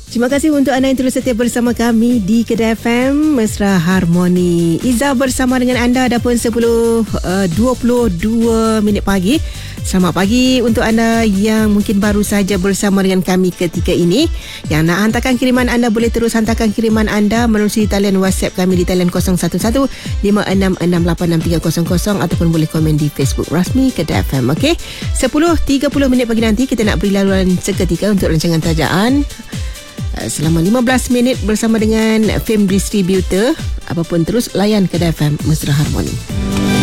Terima kasih untuk anda yang terus setia bersama kami di Kedah FM Mesra Harmoni. Iza bersama dengan anda dah pun 10:22 minit pagi. Selamat pagi untuk anda yang mungkin baru saja bersama dengan kami ketika ini. Yang nak hantarkan kiriman anda, boleh terus hantarkan kiriman anda melalui talian WhatsApp kami di talian 011566863000 ataupun boleh komen di Facebook rasmi Kedah FM. Okey, 10:30 minit pagi nanti kita nak beri laluan seketika untuk rancangan tajaan selama 15 minit bersama dengan Film Distributor. Apapun terus layan Kedah FM Mesra Harmoni.